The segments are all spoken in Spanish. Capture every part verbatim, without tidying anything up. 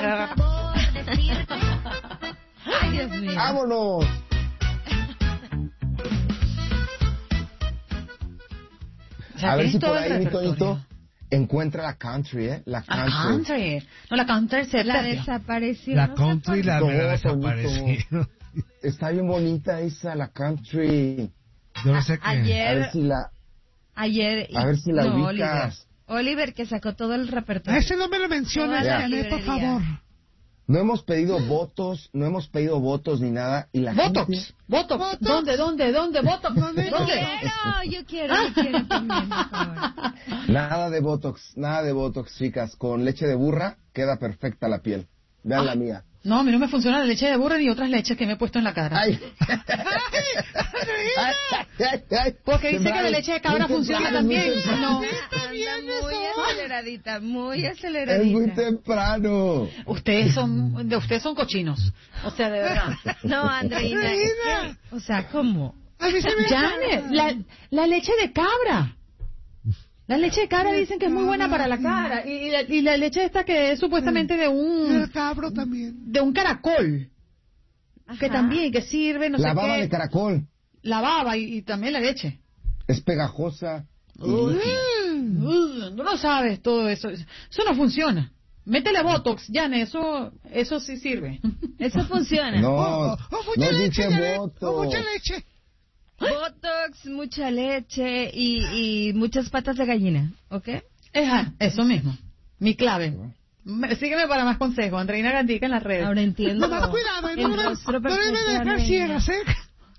Ay, Dios mío. ¡Vámonos! O sea, A ver tienes si todo por el ahí, mi repertorio. Toñito, encuentra la country, ¿eh? La La country. country. No, la country se La perdió. desapareció. La no country la No, mega Toñito. desapareció. Está bien bonita esa, la country. Yo no sé qué. A Ayer, ver si la... ayer. A ver si la no, ubicas. Oliver. Oliver, que sacó todo el A repertorio. ese no me lo menciones, Toda la Janet, por librería. favor. No hemos pedido votos, no hemos pedido votos ni nada. Y la Botox. gente... Botox. Botox. ¿Dónde, dónde, dónde? Botox. ¿Dónde? ¿Dónde? Quiero, yo quiero, yo quiero también, por favor. Nada de botox, nada de botox, chicas. Con leche de burra queda perfecta la piel. Vean la mía. No, a mí no me funciona la leche de burra ni otras leches que me he puesto en la cara. Ay. Ay, ay, ay. Porque dice que la leche de cabra Muy funciona temprano, también. muy temprano. No. Anda muy aceleradita, muy Es muy aceleradita. temprano. Ustedes son, de ustedes son cochinos. O sea, de verdad. No, Andreina, es que, o sea, ¿cómo? A mí se me Janet, la, la leche de cabra. La leche de cabra dicen que es muy buena para la cara. Y, y la, y la leche esta que es supuestamente de El un cabro también. de un caracol. Que Ajá. también, que sirve, no La sé baba qué. de caracol La baba y, y también la leche. es pegajosa. y Uy, líquida. uy, no lo sabes todo eso. Eso no funciona. Métele Botox, Janet, eso, eso sí sirve. Eso funciona. No, Oh, oh, oh, mucha no leche, dice Janet. voto. Oh, mucha leche. Botox, mucha leche y, y muchas patas de gallina, ¿ok? Ejá, eso mismo. Mi clave. Me- Sígueme para más consejos. Andreina Gandica en las redes. Ahora entiendo. Nomás cuidado, el no me rostro no debe perfecto de dejar Andreina. ciegas, ¿eh?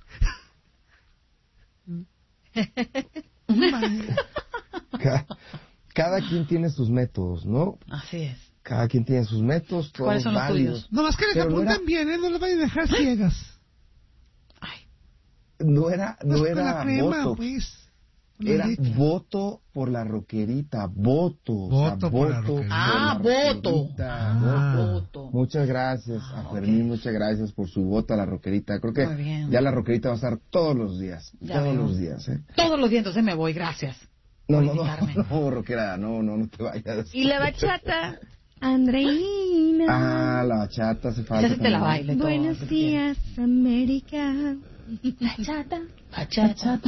Ca- Cada quien tiene sus métodos, ¿no? Así es. Cada quien tiene sus métodos, todos ¿Cuáles son los válidos. tuyos? Nomás que les Pero no apunten era- bien, ¿eh? No les vayan a dejar ciegas. Ay, No era, no Pues con la era crema, voto, pues. Con la era leche. voto por la roquerita, voto. o sea, Voto por la voto roquerita. Ah, por la voto. roquerita, Ah. voto. voto. Muchas gracias Ah, a Fermín, muchas gracias por su voto a la roquerita. Creo que Muy bien. ya la roquerita va a estar todos los días, Ya todos veo. los días, ¿eh? Todos los días, entonces me voy, gracias. No, por no, no, invitarme. no, roquera, no, no, no te vayas. Y la bachata, Andreina. Ah, la bachata hace falta. Esa sí te la también. baile todo. Buenos si días, América. Bachata. Bachata.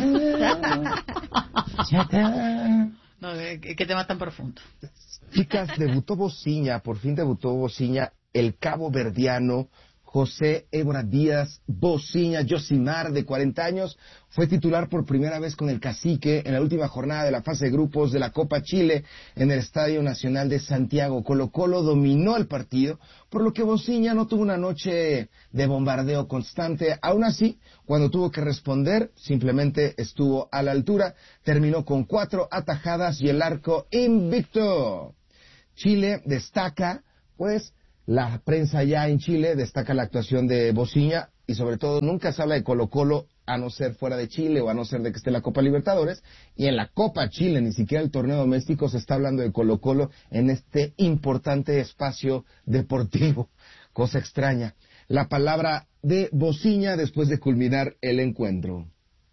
Bachata. No, ¿qué, qué tema tan profundo? Chicas, debutó Bociña, por fin debutó Bociña, el cabo verdiano José Évora Díaz Bociña Yosimar, de cuarenta años, fue titular por primera vez con el Cacique en la última jornada de la fase de grupos de la Copa Chile en el Estadio Nacional de Santiago. Colo-Colo dominó el partido, por lo que Bociña no tuvo una noche de bombardeo constante. Aún así, cuando tuvo que responder, simplemente estuvo a la altura, terminó con cuatro atajadas y el arco invicto. Chile destaca, pues, la prensa ya en Chile destaca la actuación de Bociña y sobre todo nunca se habla de Colo-Colo a no ser fuera de Chile o a no ser de que esté la Copa Libertadores, y en la Copa Chile, ni siquiera el torneo doméstico, se está hablando de Colo-Colo en este importante espacio deportivo. Cosa extraña. La palabra de Bociña después de culminar el encuentro.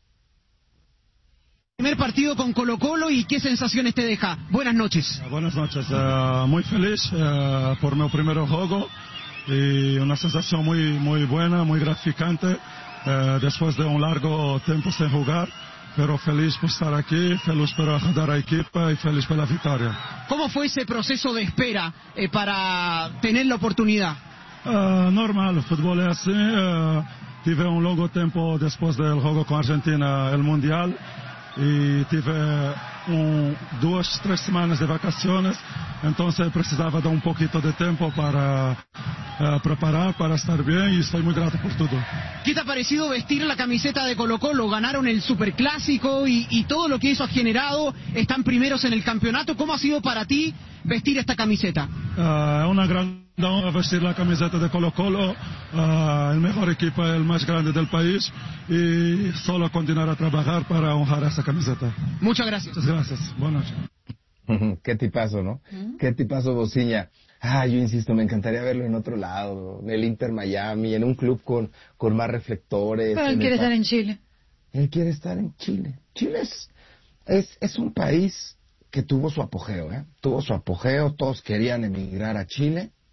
Primer partido con Colo-Colo y qué sensaciones te deja. Buenas noches. Uh, Buenas noches, uh, muy feliz uh, por mi primer juego y una sensación muy muy buena, muy gratificante uh, después de un largo tiempo sin jugar, pero feliz por estar aquí, feliz por ayudar a la equipa y feliz por la victoria. ¿Cómo fue ese proceso de espera eh, para tener la oportunidad? Uh, normal, el fútbol es así, uh, tive un largo tiempo después del juego con Argentina, el Mundial, y tive um, duas, tres semanas de vacaciones, entonces precisaba de un poquito de tiempo para uh, preparar, para estar bien, y estoy muy grato por todo. ¿Qué te ha parecido vestir la camiseta de Colo-Colo? Ganaron el Superclásico y, y todo lo que eso ha generado, están primeros en el campeonato. ¿Cómo ha sido para ti vestir esta camiseta? Uh, es una gran honra vestir la camiseta de Colo-Colo, uh, el mejor equipo, el más grande del país, y solo continuar a trabajar para honrar esa camiseta. Muchas gracias. Muchas gracias. Buenas noches. Qué tipazo, ¿no? Qué tipazo Bociña. Ah, yo insisto, me encantaría verlo en otro lado, en el Inter Miami, en un club con, con más reflectores. Pero él en quiere el pa- estar en Chile. Él quiere estar en Chile. Chile es, es, es un país que tuvo su apogeo, ¿eh? Tuvo su apogeo, todos querían emigrar a Chile,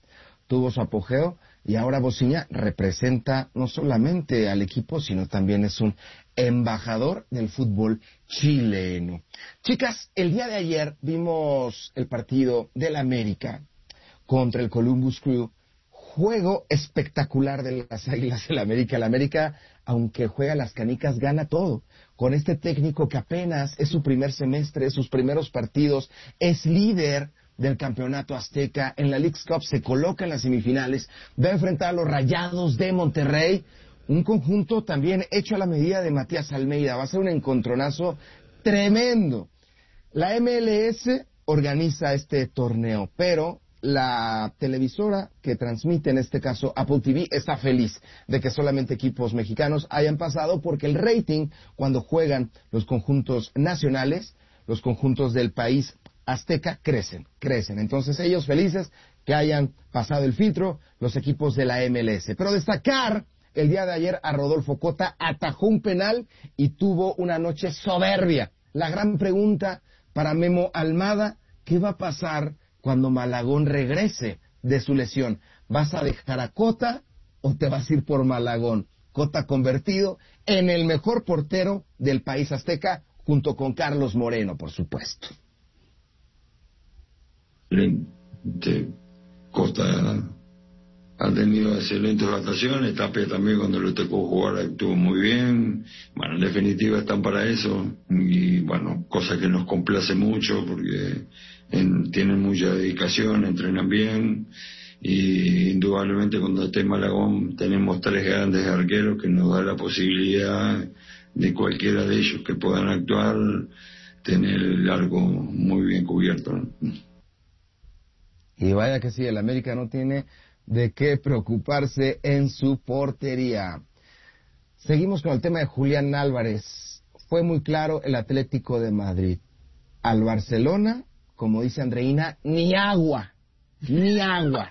tuvo su apogeo y ahora Bociña representa no solamente al equipo, sino también es un embajador del fútbol chileno. Chicas, el día de ayer vimos el partido del América contra el Columbus Crew. Juego espectacular de las Águilas del América. El América, aunque juega las canicas, gana todo. Con este técnico que apenas es su primer semestre, sus primeros partidos, es líder del campeonato azteca. En la Leagues Cup se coloca en las semifinales. Va a enfrentar a los Rayados de Monterrey. Un conjunto también hecho a la medida de Matías Almeida. Va a ser un encontronazo tremendo. La M L S organiza este torneo, pero la televisora que transmite, en este caso Apple T V, está feliz de que solamente equipos mexicanos hayan pasado, porque el rating cuando juegan los conjuntos nacionales, los conjuntos del país azteca, crecen, crecen. Entonces ellos felices que hayan pasado el filtro los equipos de la M L S. Pero destacar, el día de ayer a Rodolfo Cota, atajó un penal y tuvo una noche soberbia. La gran pregunta para Memo Almada, ¿qué va a pasar cuando Malagón regrese de su lesión? ¿Vas a dejar a Cota o te vas a ir por Malagón? Cota convertido en el mejor portero del país azteca, junto con Carlos Moreno, por supuesto. Cota ha tenido excelentes vacaciones, Tapia también cuando le tocó jugar estuvo muy bien. Bueno, en definitiva están para eso y bueno, cosa que nos complace mucho porque en, tienen mucha dedicación, entrenan bien y indudablemente cuando esté Malagón tenemos tres grandes arqueros que nos da la posibilidad de cualquiera de ellos que puedan actuar tener el largo muy bien cubierto, ¿no? Y vaya que sí, el América no tiene de qué preocuparse en su portería. Seguimos con el tema de Julián Álvarez. Fue muy claro el Atlético de Madrid. Al Barcelona, como dice Andreina, ni agua, ni agua.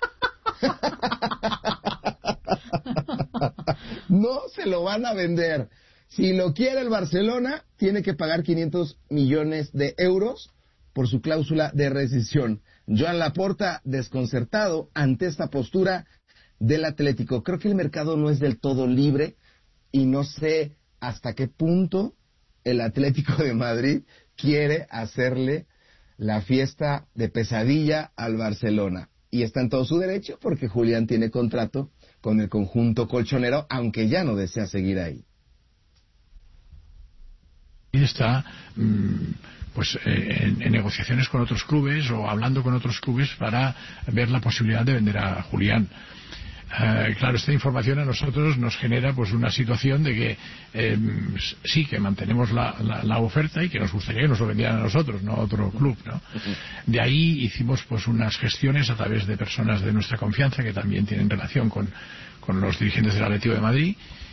No se lo van a vender. Si lo quiere el Barcelona, tiene que pagar quinientos millones de euros por su cláusula de rescisión. Joan Laporta, desconcertado ante esta postura del Atlético. Creo que el mercado no es del todo libre y no sé hasta qué punto el Atlético de Madrid quiere hacerle la fiesta de pesadilla al Barcelona. Y está en todo su derecho porque Julián tiene contrato con el conjunto colchonero, aunque ya no desea seguir ahí. Y está pues eh, en, en negociaciones con otros clubes o hablando con otros clubes para ver la posibilidad de vender a Julián. Eh, claro, esta información a nosotros nos genera pues una situación de que eh, sí que mantenemos la, la, la oferta y que nos gustaría que nos lo vendieran a nosotros, no a otro club, ¿no? De ahí hicimos pues unas gestiones a través de personas de nuestra confianza que también tienen relación con, con los dirigentes del Atlético de Madrid